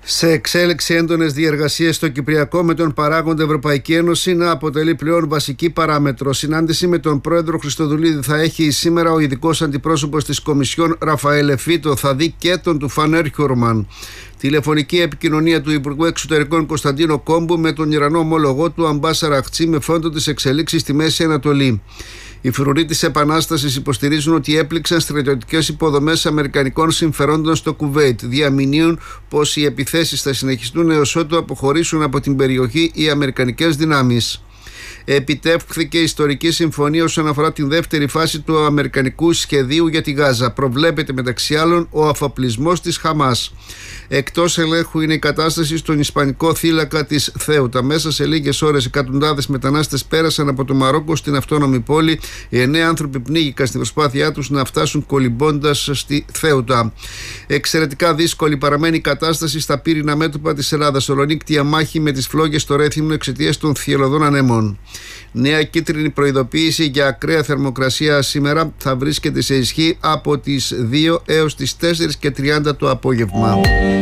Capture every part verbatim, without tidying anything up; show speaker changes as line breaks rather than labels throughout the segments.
Σε εξέλιξη έντονες διεργασίες στο Κυπριακό με τον παράγοντα Ευρωπαϊκή Ένωση να αποτελεί πλέον βασική παράμετρο. Συνάντηση με τον πρόεδρο Χριστοδουλίδη θα έχει σήμερα ο ειδικός αντιπρόσωπος της Κομισιόν Ραφαέλ Φίτο. Θα δει και τον του Φαν Έρχιουρμαν. Τηλεφωνική επικοινωνία του Υπουργού Εξωτερικών Κωνσταντίνο Κόμπου με τον Ιρανό ομόλογό του Αμπάς Αραχτσί με φόντο τις εξελίξεις στη Μέση Ανατολή. Οι φρουροί της Επανάστασης υποστηρίζουν ότι έπληξαν στρατιωτικές υποδομές αμερικανικών συμφερόντων στο Κουβέιτ. Διαμηνύουν πως οι επιθέσεις θα συνεχιστούν έως ότου αποχωρήσουν από την περιοχή οι αμερικανικές δυνάμεις. Επιτεύχθηκε ιστορική συμφωνία όσον αφορά την δεύτερη φάση του αμερικανικού σχεδίου για τη Γάζα. Προβλέπεται μεταξύ άλλων ο αφοπλισμός της Χαμάς. Εκτός ελέγχου είναι η κατάσταση στον ισπανικό θύλακα της Θέουτα. Μέσα σε λίγες ώρες εκατοντάδες μετανάστες πέρασαν από το Μαρόκο στην αυτόνομη πόλη. Οι εννέα άνθρωποι πνίγηκαν στην προσπάθειά τους να φτάσουν κολυμπώντας στη Θέουτα. Εξαιρετικά δύσκολη παραμένει η κατάσταση στα πύρινα μέτωπα της Ελλάδας. Ολονύκτια μάχη με τις φλόγες στο Ρέθυμνο εξαιτίας των θυελλωδών ανέμων. Νέα κίτρινη προειδοποίηση για ακραία θερμοκρασία σήμερα θα βρίσκεται σε ισχύ από τις δύο έως τις τέσσερις και τριάντα το απόγευμα.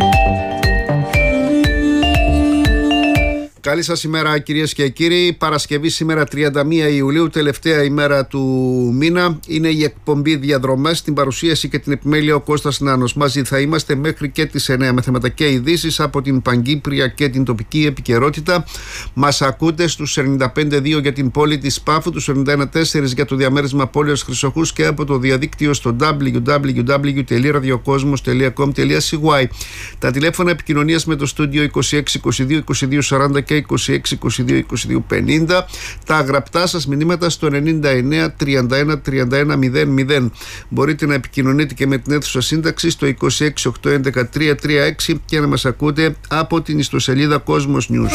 Καλή σας ημέρα κυρίες και κύριοι. Παρασκευή σήμερα τριάντα μία Ιουλίου, τελευταία ημέρα του μήνα. Είναι η εκπομπή Διαδρομές, στην παρουσίαση και την επιμέλεια ο Κώστας Νάνος. Μαζί θα είμαστε μέχρι και τις εννέα με θέματα και ειδήσεις από την Παγκύπρια και την τοπική επικαιρότητα. Μας ακούτε στους ενενήντα πέντε δύο για την πόλη της Πάφου, τους ενενήντα ένα τέσσερα για το διαμέρισμα πόλεως Χρυσοχούς και από το διαδίκτυο στο double-u double-u double-u τελεία ραδιοκόσμος τελεία κομ τελεία σι γουάι. Τα τηλέφωνα επικοινωνίας με το στούντιο είκοσι έξι είκοσι δύο είκοσι δύο σαράντα και είκοσι έξι είκοσι δύο είκοσι δύο πενήντα. Τα γραπτά σας μηνύματα στο ενενήντα εννέα τριάντα ένα τριάντα ένα μηδέν μηδέν. Μπορείτε να επικοινωνείτε και με την αίθουσα σύνταξη στο είκοσι έξι οκτακόσια έντεκα τριακόσια τριάντα έξι και να μας ακούτε από την ιστοσελίδα Cosmos News.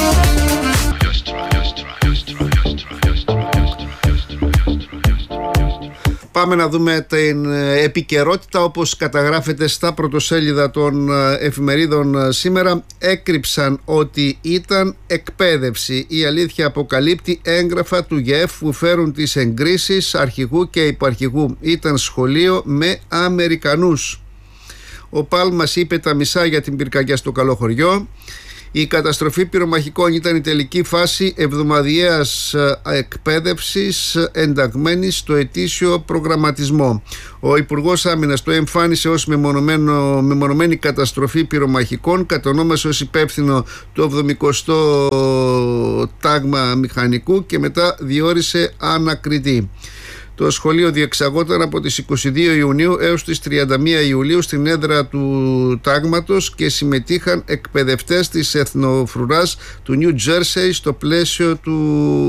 Πάμε να δούμε την επικαιρότητα όπως καταγράφεται στα πρωτοσέλιδα των εφημερίδων σήμερα. Έκρυψαν ότι ήταν εκπαίδευση. Η αλήθεια αποκαλύπτει έγγραφα του ΓΕΕΦ που φέρουν τις εγκρίσεις αρχηγού και υπαρχηγού. Ήταν σχολείο με Αμερικανούς. Ο Πάλμας είπε τα μισά για την πυρκαγιά στο Καλό Χωριό. Η καταστροφή πυρομαχικών ήταν η τελική φάση εβδομαδιαίας εκπαίδευσης ενταγμένη στο ετήσιο προγραμματισμό. Ο Υπουργός Άμυνας το εμφάνισε ως μεμονωμένη καταστροφή πυρομαχικών, κατονόμασε ως υπεύθυνο το εβδομηκοστό τάγμα μηχανικού και μετά διόρισε ανακριτή. Το σχολείο διεξαγόταν από τις είκοσι δύο Ιουνίου έως τις τριάντα μία Ιουλίου στην έδρα του τάγματος και συμμετείχαν εκπαιδευτές της Εθνοφρουράς του Νιου Τζέρσεϊ στο πλαίσιο του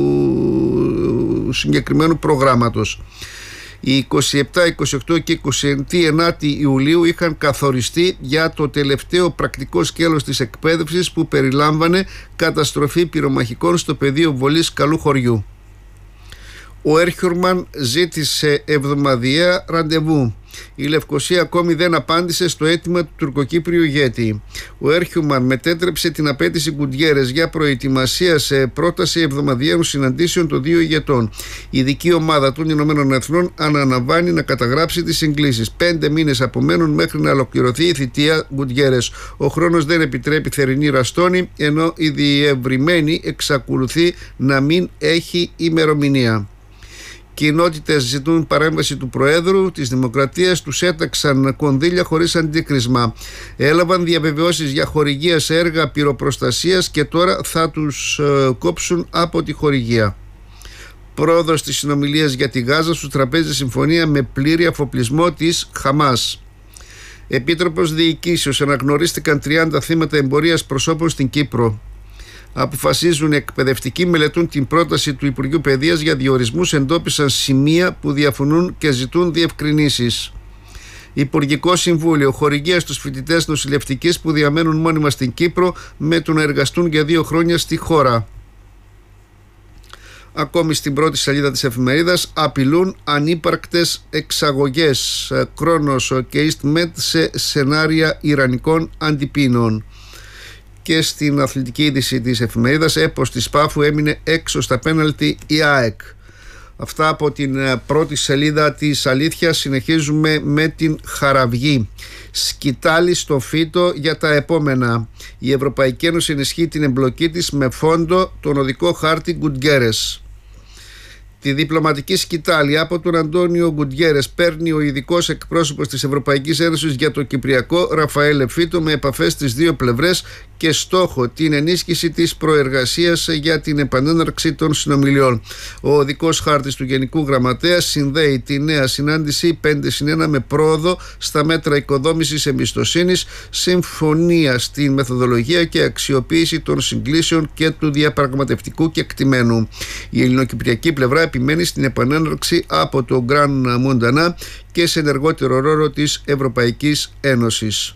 συγκεκριμένου προγράμματος. Οι είκοσι επτά, είκοσι οκτώ και είκοσι εννέα Ιουλίου είχαν καθοριστεί για το τελευταίο πρακτικό σκέλος της εκπαίδευσης που περιλάμβανε καταστροφή πυρομαχικών στο πεδίο βολής Καλού Χωριού. Ο Έρχιουρμαν ζήτησε εβδομαδιαία ραντεβού. Η Λευκοσία ακόμη δεν απάντησε στο αίτημα του τουρκοκύπριου ηγέτη. Ο Έρχιουρμαν μετέτρεψε την απέτηση Γκουντιέρες για προετοιμασία σε πρόταση εβδομαδιαίων συναντήσεων των δύο ηγετών. Η ειδική ομάδα των Ηνωμένων Εθνών αναλαμβάνει να καταγράψει τις συγκλήσεις. Πέντε μήνες απομένουν μέχρι να ολοκληρωθεί η θητεία Γκουντιέρες. Ο χρόνος δεν επιτρέπει θερινή ραστόνη, ενώ η διευρυμένη εξακολουθεί να μην έχει ημερομηνία. Κοινότητες ζητούν παρέμβαση του Προέδρου της Δημοκρατίας, τους έταξαν κονδύλια χωρίς αντίκρισμα. Έλαβαν διαβεβαιώσεις για χορηγία σε έργα πυροπροστασίας και τώρα θα τους ε, κόψουν από τη χορηγία. Πρόοδος της συνομιλίας για τη Γάζα, στους τραπέζι συμφωνία με πλήρη αφοπλισμό της Χαμάς. Επίτροπος Διοικήσεως, αναγνωρίστηκαν τριάντα θύματα εμπορίας προσώπων στην Κύπρο. Αποφασίζουν οι εκπαιδευτικοί, μελετούν την πρόταση του Υπουργείου Παιδείας για διορισμούς, εντόπισαν σημεία που διαφωνούν και ζητούν διευκρινήσεις. Υπουργικό Συμβούλιο, χορηγία στους φοιτητές νοσηλευτικής που διαμένουν μόνιμα στην Κύπρο με το να εργαστούν για δύο χρόνια στη χώρα. Ακόμη στην πρώτη σελίδα της εφημερίδας απειλούν ανύπαρκτες εξαγωγές Κρόνος και EastMed σε σενάρια ιρανικών αντιπίνων. Και στην αθλητική είδηση της εφημερίδας, έπος της Πάφου έμεινε έξω στα πέναλτι η ΑΕΚ. Αυτά από την πρώτη σελίδα της Αλήθειας. Συνεχίζουμε με την Χαραυγή. Σκητάλη στο φύτο για τα επόμενα. Η Ευρωπαϊκή Ένωση ενισχύει την εμπλοκή της με φόντο τον οδικό χάρτη Γκουτιέρες. Τη διπλωματική σκητάλη από τον Αντώνιο Γκουτιέρες παίρνει ο ειδικός εκπρόσωπος της Ευρωπαϊκής Ένωσης για το Κυπριακό, Ραφαέλ Φίτο, με επαφές στις δύο πλευρές και στόχο την ενίσχυση της προεργασίας για την επανέναρξη των συνομιλιών. Ο οδικός χάρτης του Γενικού Γραμματέα συνδέει τη νέα συνάντηση πέντε συν ένα με πρόοδο στα μέτρα οικοδόμησης εμπιστοσύνης, συμφωνία στην μεθοδολογία και αξιοποίηση των συγκλήσεων και του διαπραγματευτικού κεκτημένου. Η ελληνοκυπριακή πλευρά επιμένει στην επανέναρξη από το Γκραν Μοντανά και σε ενεργότερο ρόλο της Ευρωπαϊκής Ένωσης.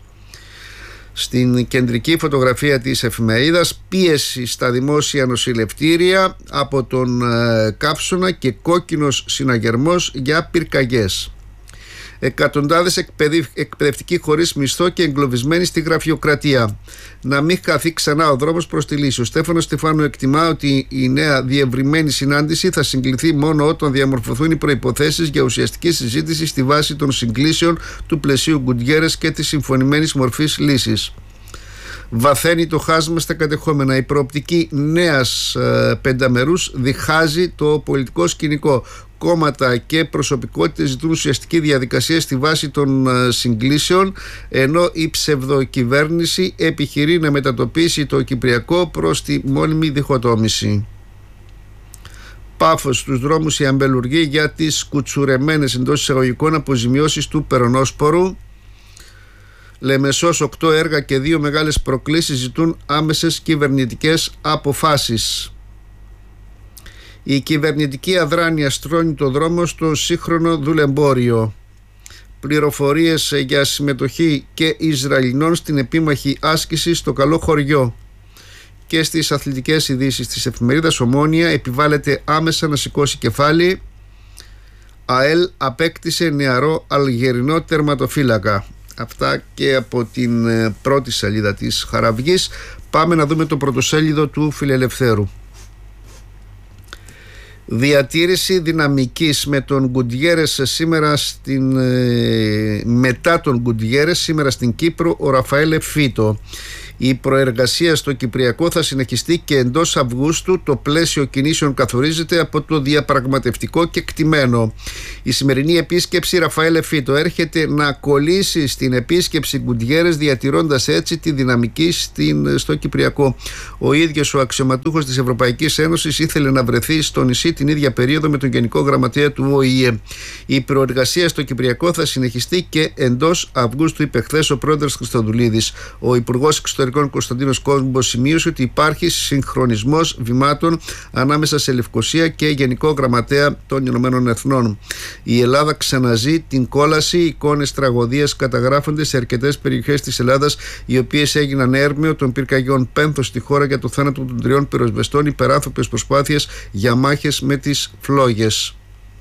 Στην κεντρική φωτογραφία της εφημερίδας, πίεση στα δημόσια νοσηλευτήρια από τον ε, καύσωνα και κόκκινος συναγερμός για πυρκαγιές. Εκατοντάδες εκπαιδευτικοί χωρίς μισθό και εγκλωβισμένοι στη γραφειοκρατία. Να μην χαθεί ξανά ο δρόμος προς τη λύση. Ο Στέφανος Στεφάνου εκτιμά ότι η νέα διευρυμένη συνάντηση θα συγκληθεί μόνο όταν διαμορφωθούν οι προϋποθέσεις για ουσιαστική συζήτηση στη βάση των συγκλήσεων του πλαισίου Γκουτιέρες και της συμφωνημένης μορφής λύσης. Βαθαίνει το χάσμα στα κατεχόμενα. Η προοπτική νέας ε, πενταμερούς διχάζει το πολιτικό σκηνικό. Κόμματα και προσωπικότητες ζητούν ουσιαστική διαδικασία στη βάση των ε, συγκλήσεων, ενώ η ψευδοκυβέρνηση επιχειρεί να μετατοπίσει το Κυπριακό προς τη μόνιμη διχοτόμηση. Πάφος στους δρόμους η αμπελουργή για τις κουτσουρεμένες εντός εισαγωγικών αποζημιώσεις του περονόσπορου. Λεμεσός, οκτώ έργα και δύο μεγάλες προκλήσεις ζητούν άμεσες κυβερνητικές αποφάσεις. Η κυβερνητική αδράνεια στρώνει το δρόμο στο σύγχρονο δουλεμπόριο. Πληροφορίες για συμμετοχή και Ισραηλινών στην επίμαχη άσκηση στο καλό χωριό. Και στις αθλητικές ειδήσεις της εφημερίδας Ομόνια επιβάλλεται άμεσα να σηκώσει κεφάλι. ΑΕΛ απέκτησε νεαρό αλγερινό τερματοφύλακα. Αυτά και από την πρώτη σελίδα της Χαραυγής. Πάμε να δούμε το πρωτοσέλιδο του Φιλελευθέρου. Διατήρηση δυναμικής με τον Γκουτιέρες σήμερα στην, μετά τον Γκουτιέρες σήμερα στην Κύπρο ο Ραφαέλ Φίτο. Η προεργασία στο Κυπριακό θα συνεχιστεί και εντός Αυγούστου. Το πλαίσιο κινήσεων καθορίζεται από το διαπραγματευτικό κεκτημένο. Η σημερινή επίσκεψη Ραφαέλ Φίτο έρχεται να κολλήσει στην επίσκεψη Γκουτιέρες, διατηρώντας έτσι τη δυναμική στην, στο Κυπριακό. Ο ίδιος ο αξιωματούχος της Ευρωπαϊκής Ένωσης ήθελε να βρεθεί στο νησί την ίδια περίοδο με τον Γενικό Γραμματέα του Ο Η Ε. Η προεργασία στο Κυπριακό θα συνεχιστεί και εντός Αυγούστου, είπε χθες ο πρόεδρος Χριστοδουλίδης. Ο Υπουργός Εξωτερικών Κωνσταντίνος Κόμπος σημείωσε ότι υπάρχει συγχρονισμός βημάτων ανάμεσα σε Λευκοσία και Γενικό Γραμματέα των Ηνωμένων Εθνών. Η Ελλάδα ξαναζεί την κόλαση. Εικόνες τραγωδίας καταγράφονται σε αρκετές περιοχές της Ελλάδας, οι οποίες έγιναν έρμεο των πυρκαγιών. Πένθος στη χώρα για το θάνατο των τριών πυροσβεστών, υπεράνθρωπες προσπάθειες για μάχες με τις φλόγες.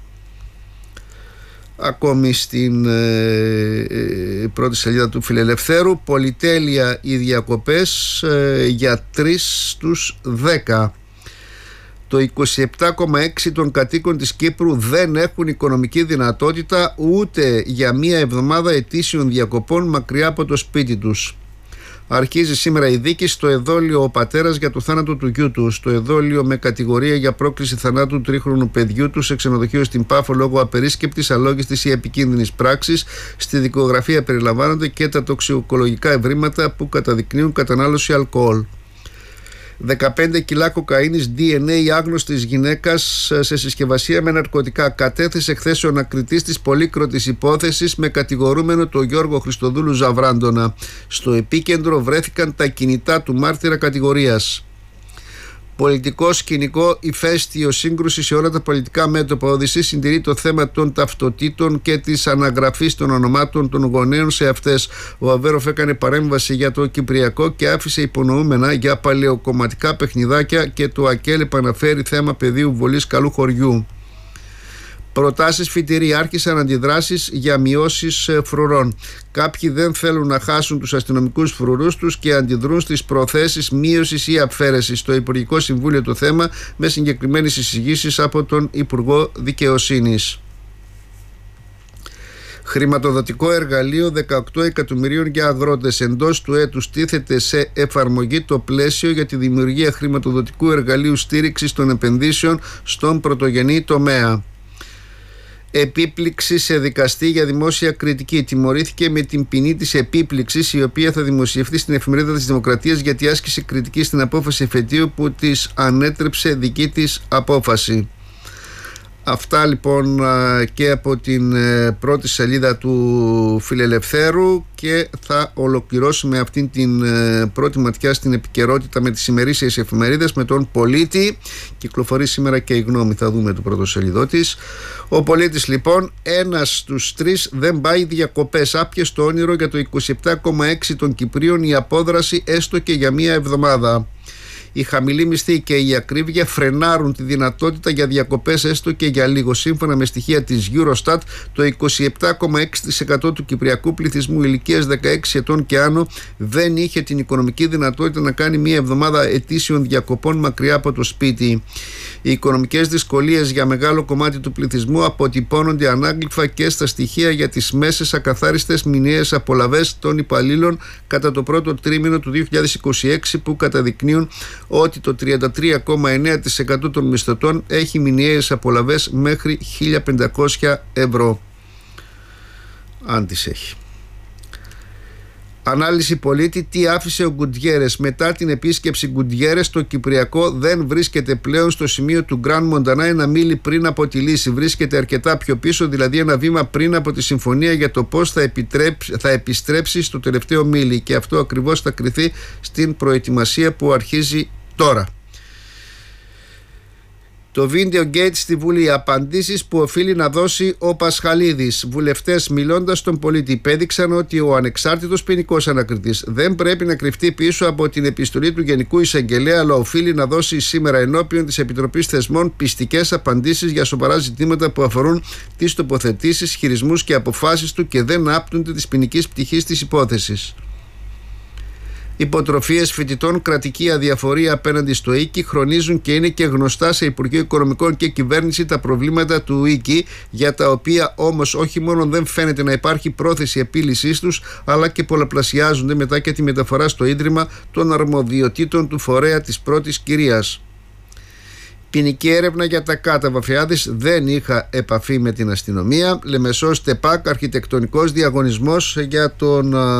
Ακόμη στην ε, ε, πρώτη σελίδα του Φιλελευθέρου, πολυτέλεια οι διακοπές ε, για τρεις στους δέκα. Το είκοσι επτά κόμμα έξι των κατοίκων της Κύπρου δεν έχουν οικονομική δυνατότητα ούτε για μία εβδομάδα ετήσιων διακοπών μακριά από το σπίτι τους. Αρχίζει σήμερα η δίκη στο εδόλιο ο πατέρας για το θάνατο του γιού του. Στο εδόλιο με κατηγορία για πρόκληση θανάτου τρίχρονου παιδιού του σε ξενοδοχείο στην Πάφο λόγω απερίσκεπτης, αλόγιστης ή επικίνδυνης πράξης. Στη δικογραφία περιλαμβάνονται και τα τοξικολογικά ευρήματα που καταδεικνύουν κατανάλωση αλκοόλ. δεκαπέντε κιλά κοκαίνης ντι εν έι άγνωστης γυναίκας σε συσκευασία με ναρκωτικά. Κατέθεσε χθες ο ανακριτής της πολύκροτης υπόθεσης με κατηγορούμενο τον Γιώργο Χριστοδούλου Ζαβράντονα. Στο επίκεντρο βρέθηκαν τα κινητά του μάρτυρα κατηγορίας. Πολιτικό σκηνικό ηφαίστειο, σύγκρουση σε όλα τα πολιτικά μέτωπα. Ο Οδυσσής συντηρεί το θέμα των ταυτοτήτων και της αναγραφής των ονομάτων των γονέων σε αυτές. Ο Αβέροφ έκανε παρέμβαση για το Κυπριακό και άφησε υπονοούμενα για παλαιοκομματικά παιχνιδάκια και το ΑΚΕΛ επαναφέρει θέμα πεδίου βολής καλού χωριού. Προτάσεις φυτηροί, άρχισαν αντιδράσεις για μειώσεις φρουρών. Κάποιοι δεν θέλουν να χάσουν τους αστυνομικούς φρουρούς τους και αντιδρούν στις προθέσεις μείωσης ή αφαίρεσης. Στο Υπουργικό Συμβούλιο το θέμα, με συγκεκριμένες εισηγήσεις από τον Υπουργό Δικαιοσύνης. Χρηματοδοτικό εργαλείο δεκαοκτώ εκατομμυρίων για αγρότες. Εντός του έτους τίθεται σε εφαρμογή το πλαίσιο για τη δημιουργία χρηματοδοτικού εργαλείου στήριξης των επενδύσεων στον πρωτογενή τομέα. Επίπληξη σε δικαστή για δημόσια κριτική. Τιμωρήθηκε με την ποινή της επίπληξης, η οποία θα δημοσιευτεί στην Εφημερίδα της Δημοκρατίας, γιατί άσκησε κριτική στην απόφαση εφετείου που της ανέτρεψε δική της απόφαση. Αυτά λοιπόν και από την πρώτη σελίδα του Φιλελευθέρου, και θα ολοκληρώσουμε αυτήν την πρώτη ματιά στην επικαιρότητα με τις ημερήσιες εφημερίδες, με τον Πολίτη. Κυκλοφορεί σήμερα και η Γνώμη, θα δούμε το πρώτο σελίδο της. Ο Πολίτης λοιπόν, ένας στους τρεις δεν πάει διακοπές. Άπιε το όνειρο για το είκοσι επτά κόμμα έξι των Κυπρίων η απόδραση έστω και για μία εβδομάδα. Η χαμηλή μισθή και η ακρίβεια φρενάρουν τη δυνατότητα για διακοπές έστω και για λίγο. Σύμφωνα με στοιχεία της Eurostat, το είκοσι επτά κόμμα έξι τοις εκατό του κυπριακού πληθυσμού ηλικίας δεκαέξι ετών και άνω δεν είχε την οικονομική δυνατότητα να κάνει μία εβδομάδα ετήσιων διακοπών μακριά από το σπίτι. Οι οικονομικές δυσκολίες για μεγάλο κομμάτι του πληθυσμού αποτυπώνονται ανάγλυφα και στα στοιχεία για τις μέσες ακαθάριστες μηνιαίες απολαβές των υπαλλήλων κατά το πρώτο τρίμηνο του δύο χιλιάδες είκοσι έξι, που καταδεικνύουν ότι το τριάντα τρία κόμμα εννέα τοις εκατό των μισθωτών έχει μηνιαίες απολαβές μέχρι χίλια πεντακόσια ευρώ, αν τις έχει. Ανάλυση Πολίτη, τι άφησε ο Γκουντιέρες. Μετά την επίσκεψη Γκουντιέρες, το Κυπριακό δεν βρίσκεται πλέον στο σημείο του Γκραν Μοντανά, ένα μίλι πριν από τη λύση. Βρίσκεται αρκετά πιο πίσω, δηλαδή ένα βήμα πριν από τη συμφωνία για το πώς θα, θα επιστρέψει στο τελευταίο μίλι, και αυτό ακριβώς θα κριθεί στην προετοιμασία που αρχίζει τώρα. Το Video Gate στη Βουλή. Απαντήσεις που οφείλει να δώσει ο Πασχαλίδης. Βουλευτές, μιλώντας στον Πολίτη, υπέδειξαν ότι ο ανεξάρτητος ποινικός ανακριτής δεν πρέπει να κρυφτεί πίσω από την επιστολή του Γενικού Εισαγγελέα, αλλά οφείλει να δώσει σήμερα ενώπιον της Επιτροπής Θεσμών πιστικές απαντήσεις για σοβαρά ζητήματα που αφορούν τις τοποθετήσεις, χειρισμούς και αποφάσεις του και δεν άπτονται της ποινικής πτυχής της υπόθεσης. Υποτροφίες φοιτητών, κρατική αδιαφορία απέναντι στο ΙΚΙ. Χρονίζουν και είναι και γνωστά σε Υπουργείο Οικονομικών και Κυβέρνηση τα προβλήματα του ΙΚΙ, για τα οποία όμως όχι μόνο δεν φαίνεται να υπάρχει πρόθεση επίλυσής τους, αλλά και πολλαπλασιάζονται μετά και τη μεταφορά στο Ίδρυμα των αρμοδιοτήτων του φορέα της πρώτης κυρίας. Ποινική έρευνα για τα κάταβα. Φεάδης, δεν είχα επαφή με την αστυνομία. Λεμεσός ΤΕΠΑΚ, αρχιτεκτονικός διαγωνισμός για τον α,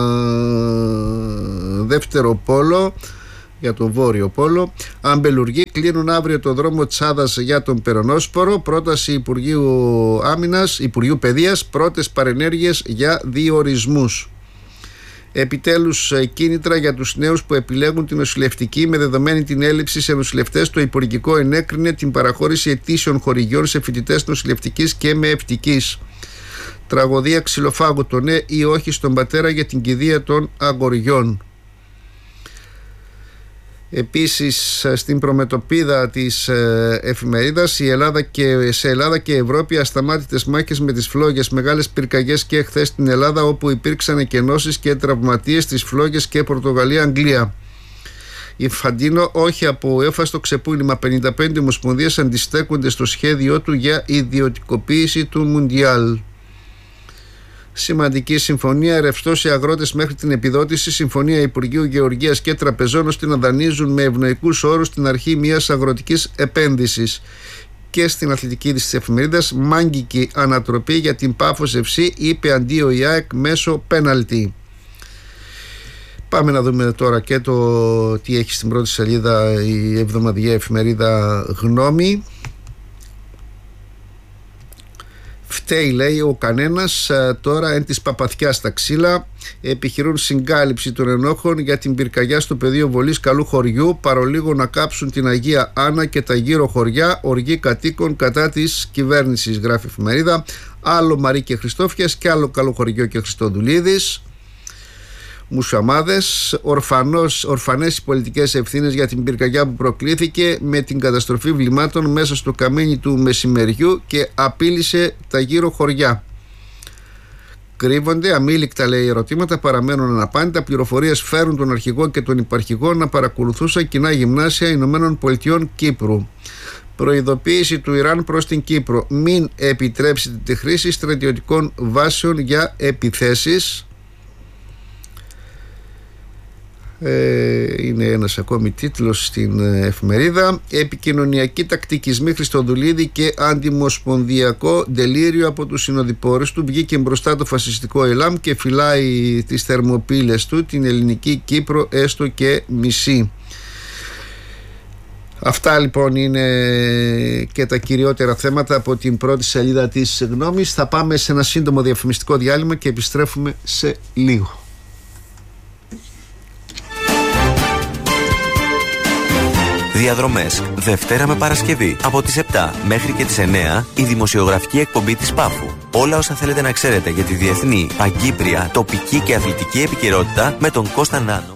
δεύτερο πόλο, για τον βόρειο πόλο. Αμπελουργοί κλείνουν αύριο το δρόμο Τσάδας για τον Περονόσπορο. Πρόταση Υπουργείου Άμυνας, Υπουργείου Παιδείας, πρώτες παρενέργειες για διορισμούς. Επιτέλους, κίνητρα για τους νέους που επιλέγουν την νοσηλευτική. Με δεδομένη την έλλειψη σε νοσηλευτές, το Υπουργικό ενέκρινε την παραχώρηση ετήσιων χορηγιών σε φοιτητές νοσηλευτικής και μεευτικής. Τραγωδία ξυλοφάγου, το ναι ή όχι στον πατέρα για την κηδεία των αγοριών. Επίσης, στην προμετωπίδα της εφημερίδας, η Ελλάδα και, σε Ελλάδα και Ευρώπη ασταμάτητες μάχες με τις φλόγες, μεγάλες πυρκαγιές και χθες στην Ελλάδα, όπου υπήρξαν εκενώσεις και τραυματίες στις φλόγες και Πορτογαλία-Αγγλία. Η Φαντίνο, όχι από έφαστο ξεπούλημα. πενήντα πέντε ομοσπονδίες αντιστέκονται στο σχέδιό του για ιδιωτικοποίηση του Μουντιάλ. Σημαντική συμφωνία, ρευστό σε αγρότες μέχρι την επιδότηση. Συμφωνία Υπουργείου Γεωργίας και Τραπεζών ώστε να δανείζουν με ευνοϊκούς όρους στην αρχή μιας αγροτικής επένδυσης. Και στην αθλητική είδηση της εφημερίδας, μάγκικη ανατροπή για την Πάφος εφ σι, είπε αντίο η ΑΕΚ μέσω πέναλτι. Πάμε να δούμε τώρα και το τι έχει στην πρώτη σελίδα η εβδομαδιαία εφημερίδα Γνώμη. Φταίει, λέει, ο κανένας, τώρα εν της παπαθιάς στα ξύλα. Επιχειρούν συγκάλυψη των ενόχων για την πυρκαγιά στο πεδίο βολής Καλού Χωριού, παρολίγο να κάψουν την Αγία Άννα και τα γύρω χωριά. Οργή κατοίκων κατά της κυβέρνησης, γράφει η εφημερίδα. Άλλο Μαρή και Χριστόφιας και άλλο Καλού Χωριό και Χριστοδουλίδης. μουσαμάδες. Ορφανός, ορφανές οι πολιτικές ευθύνες για την πυρκαγιά που προκλήθηκε με την καταστροφή βλημάτων μέσα στο καμίνι του μεσημεριού και απείλησε τα γύρω χωριά. Κρύβονται αμήλικτα, λέει, ερωτήματα, παραμένουν αναπάντητα. Πληροφορίες φέρουν τον αρχηγό και τον υπαρχηγό να παρακολουθούσαν κοινά γυμνάσια Ηνωμένων Πολιτειών Κύπρου. Προειδοποίηση του Ιράν προς την Κύπρο: μην επιτρέψετε τη χρήση στρατιωτικών βάσεων για επιθέσεις. Ε, είναι ένας ακόμη τίτλος στην εφημερίδα. Επικοινωνιακοί τακτικισμοί Χριστοδουλίδη και αντιμοσπονδιακό ντελήριο από τους συνοδοιπόρους του. Βγήκε μπροστά το φασιστικό Ελάμ και φυλάει τις θερμοπύλες του, την ελληνική Κύπρο έστω και μισή. Αυτά λοιπόν είναι και τα κυριότερα θέματα από την πρώτη σελίδα της Γνώμης. Θα πάμε σε ένα σύντομο διαφημιστικό διάλειμμα και επιστρέφουμε σε λίγο.
Διαδρομές, Δευτέρα με Παρασκευή, από τις επτά μέχρι και τις εννέα, η δημοσιογραφική εκπομπή της Πάφου. Όλα όσα θέλετε να ξέρετε για τη διεθνή, παγκύπρια, τοπική και αθλητική επικαιρότητα με τον Κώστα Νάνο.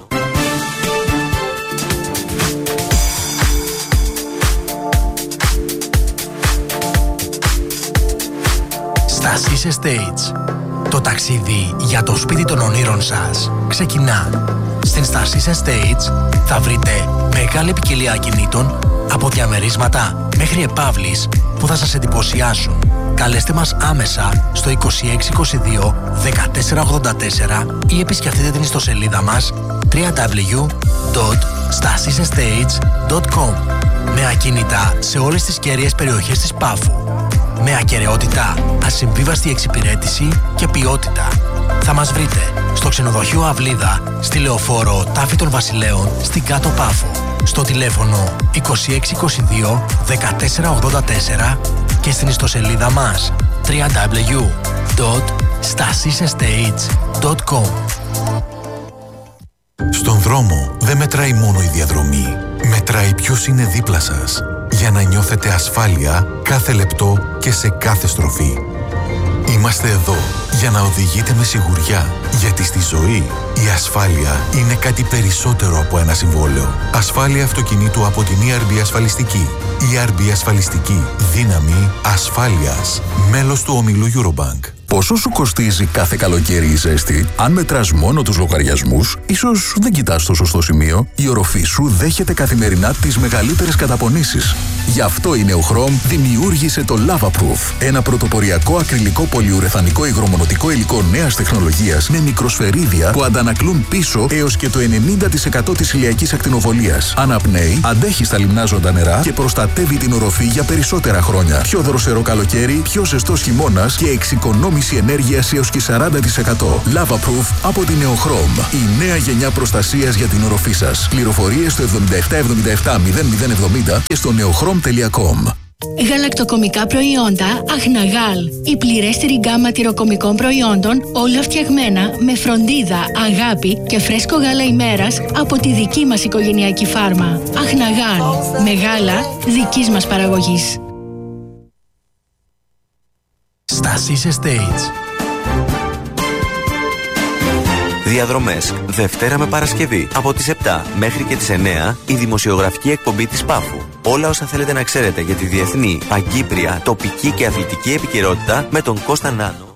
Stasis Estates. Το ταξίδι για το σπίτι των ονείρων σας ξεκινά. Στην Stasis Estates θα βρείτε μεγάλη ποικιλία ακινήτων από διαμερίσματα μέχρι επαύλεις που θα σας εντυπωσιάσουν. Καλέστε μας άμεσα στο είκοσι έξι είκοσι δύο δεκατέσσερα ογδόντα τέσσερα ή επισκεφτείτε την ιστοσελίδα μας double-u double-u double-u τελεία stasis estates τελεία com με ακίνητα σε όλες τις κέρυες περιοχές της Πάφου. Με ακεραιότητα, ασυμβίβαστη εξυπηρέτηση και ποιότητα. Θα μας βρείτε στο ξενοδοχείο Αυλίδα, στη Λεωφόρο Τάφη των Βασιλέων, στην Κάτω Πάφο. Στο τηλέφωνο είκοσι έξι είκοσι δύο δεκατέσσερα ογδόντα τέσσερα και στην ιστοσελίδα μας double-u double-u double-u τελεία stasis estates τελεία com.
Στον δρόμο δεν μετράει μόνο η διαδρομή. Μετράει ποιος είναι δίπλα σας, για να νιώθετε ασφάλεια κάθε λεπτό και σε κάθε στροφή. Είμαστε εδώ για να οδηγείτε με σιγουριά, γιατί στη ζωή η ασφάλεια είναι κάτι περισσότερο από ένα συμβόλαιο. Ασφάλεια αυτοκινήτου από την ι αρ μπι Ασφαλιστική. ι αρ μπι Ασφαλιστική. Δύναμη ασφάλειας. Μέλος του ομίλου Eurobank.
Πόσο σου κοστίζει κάθε καλοκαίρι η ζέστη? Αν μετράς μόνο τους λογαριασμούς, ίσως δεν κοιτάς το σωστό σημείο. Η οροφή σου δέχεται καθημερινά τις μεγαλύτερες καταπονήσεις. Γι' αυτό η Neochrom δημιούργησε το Lavaproof, ένα πρωτοποριακό ακριλικό πολυουρεθανικό υγρομονωτικό υλικό νέας τεχνολογίας με μικροσφαιρίδια που αντανακλούν πίσω έως και το ενενήντα τοις εκατό της ηλιακής ακτινοβολίας. Αναπνέει, αντέχει στα λιμνάζοντα νερά και προστατεύει την οροφή για περισσότερα χρόνια. Πιο δροσερό καλοκαίρι, πιο ζεστός χειμώνας και εξοικονόμηση ενέργειας έως και σαράντα τοις εκατό. Lavaproof από την Neochrom. Η νέα γενιά προστασίας για την οροφή σας. Πληροφορίες στο εβδομήντα επτά εβδομήντα επτά μηδέν μηδέν εβδομήντα και στο neochrom τελεία com.
Γαλακτοκομικά προϊόντα Αχναγάλ. Η πληρέστερη γκάμα τυροκομικών προϊόντων, όλα φτιαγμένα με φροντίδα, αγάπη και φρέσκο γάλα ημέρας από τη δική μας οικογενειακή φάρμα. Αχναγάλ. Με γάλα δικής μας παραγωγής.
Stasis Estates.
Διαδρομές, Δευτέρα με Παρασκευή, από τις επτά μέχρι και τις εννέα, η δημοσιογραφική εκπομπή της Πάφου. Όλα όσα θέλετε να ξέρετε για τη διεθνή, παγκύπρια, τοπική και αθλητική επικαιρότητα με τον Κώστα Νάνο.